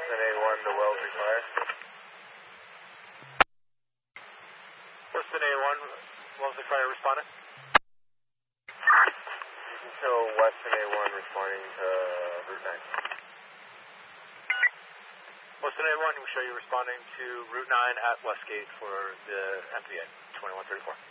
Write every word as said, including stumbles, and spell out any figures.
Weston A one to Wellesley Fire. Weston A one, Wellesley Fire responding. You can show Weston A one responding to Route nine. Weston A one, we show you responding to Route nine at Westgate for the M P A, twenty-one thirty-four.